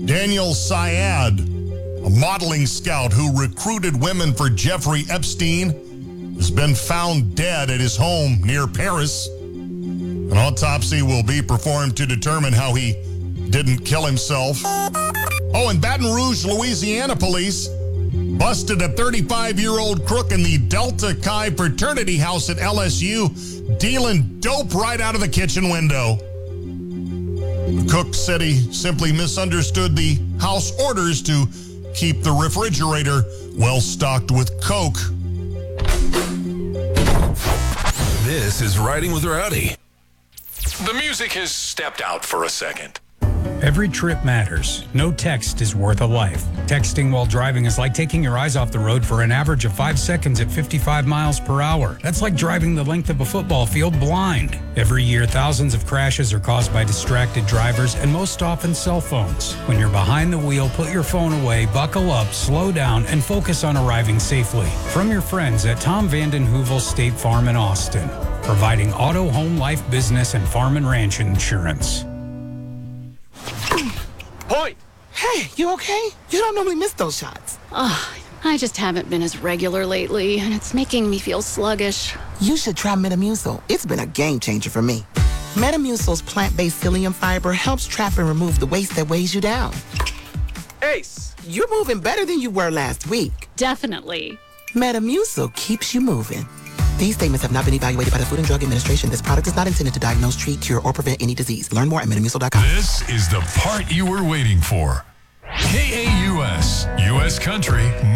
Daniel Syed, a modeling scout who recruited women for Jeffrey Epstein, has been found dead at his home near Paris. An autopsy will be performed to determine how he didn't kill himself. Oh, in Baton Rouge, Louisiana, police busted a 35-year-old crook in the Delta Chi fraternity house at LSU, dealing dope right out of the kitchen window. The cook said he simply misunderstood the house orders to keep the refrigerator well stocked with Coke. This is Riding with Rowdy. The music has stepped out for a second. Every trip matters. No text is worth a life. Texting while driving is like taking your eyes off the road for an average of 5 seconds at 55 miles per hour. That's like driving the length of a football field blind. Every year, thousands of crashes are caused by distracted drivers and most often cell phones. When you're behind the wheel, put your phone away, buckle up, slow down, and focus on arriving safely. From your friends at Tom Vanden Heuvel State Farm in Austin, providing auto, home, life, business, and farm and ranch insurance. Point! Hey, you okay? You don't normally miss those shots. I just haven't been as regular lately, and it's making me feel sluggish. You should try Metamucil. It's been a game changer for me. Metamucil's plant-based psyllium fiber helps trap and remove the waste that weighs you down. Ace! You're moving better than you were last week. Definitely. Metamucil keeps you moving. These statements have not been evaluated by the Food and Drug Administration. This product is not intended to diagnose, treat, cure, or prevent any disease. Learn more at Metamucil.com. This is the part you were waiting for. KAUS, U.S. Country